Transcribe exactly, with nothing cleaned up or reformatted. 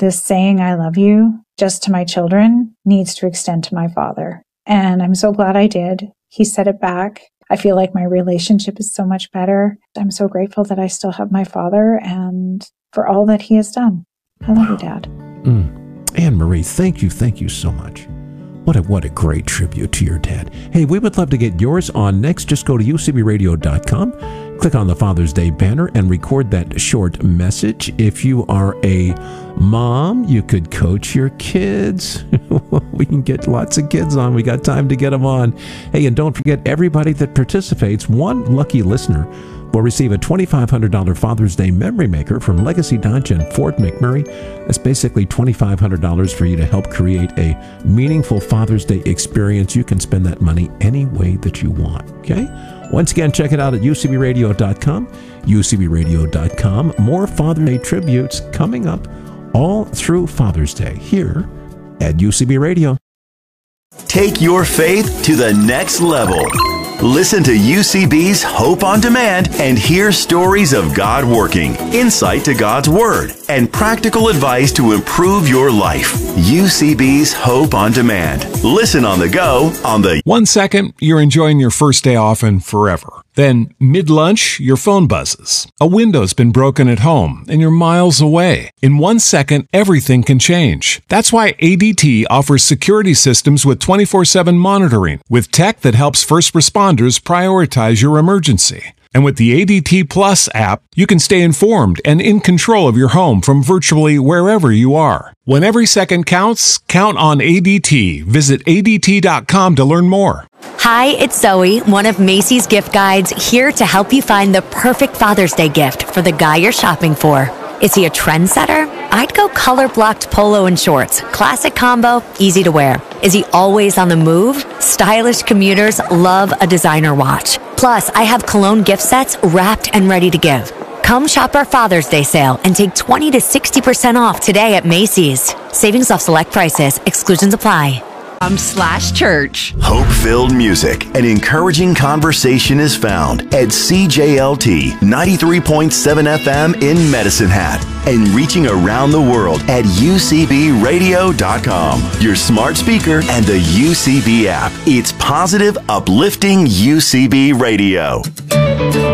this saying, I love you, just to my children, needs to extend to my father. And I'm so glad I did. He said it back. I feel like my relationship is so much better. I'm so grateful that I still have my father and for all that he has done. I love you, Dad. Mm. Anne-Marie, thank you. Thank you so much. What a, what a great tribute to your dad. Hey, we would love to get yours on next. Just go to U C B radio dot com, click on the Father's Day banner, and record that short message. If you are a mom, you could coach your kids. We can get lots of kids on. We got time to get them on. Hey, and don't forget, everybody that participates, one lucky listener will receive a twenty-five hundred dollars Father's Day Memory Maker from Legacy Dodge and Fort McMurray. That's basically twenty-five hundred dollars for you to help create a meaningful Father's Day experience. You can spend that money any way that you want, okay? Once again, check it out at U C B radio dot com, U C B radio dot com. More Father's Day tributes coming up all through Father's Day here at U C B Radio. Take your faith to the next level. Listen to U C B's Hope on Demand and hear stories of God working, insight to God's Word, and practical advice to improve your life. U C B's Hope on Demand. Listen on the go on the... One second, you're enjoying your first day off and forever. Then, mid-lunch, your phone buzzes. A window's been broken at home, and you're miles away. In one second, everything can change. That's why A D T offers security systems with twenty-four seven monitoring, with tech that helps first responders prioritize your emergency. And with the A D T Plus app, you can stay informed and in control of your home from virtually wherever you are. When every second counts, count on A D T. Visit A D T dot com to learn more. Hi, it's Zoe, one of Macy's gift guides, here to help you find the perfect Father's Day gift for the guy you're shopping for. Is he a trendsetter? I'd go color-blocked polo and shorts. Classic combo, easy to wear. Is he always on the move? Stylish commuters love a designer watch. Plus, I have cologne gift sets wrapped and ready to give. Come shop our Father's Day sale and take twenty to sixty percent off today at Macy's. Savings off select prices. Exclusions apply. Um, slash church. Hope-filled music and encouraging conversation is found at C J L T ninety-three point seven F M in Medicine Hat and reaching around the world at U C B radio dot com, your smart speaker, and the U C B app. It's positive, uplifting U C B radio.